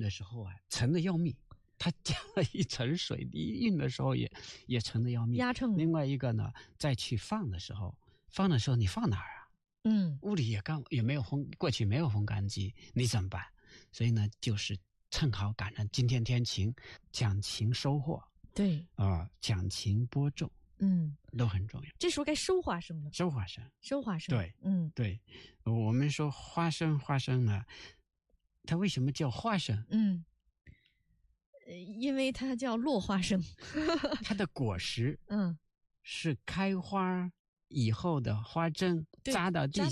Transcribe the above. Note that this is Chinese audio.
的时候啊，沉的要命。它加了一层水泥，运的时候也沉的要命。 压秤。 另外一个呢，再去放的时候你放哪儿啊？屋里也没有过去没有烘干机，你怎么办？所以呢，就是正好赶上今天天晴，讲勤收获。 对讲勤播种，都很重要。 这时候该收花生了。 收花生。对，对。我们说花生呢，它为什么叫花生？ 因为它叫落花生。 它的果实，是开花以后的花针扎到地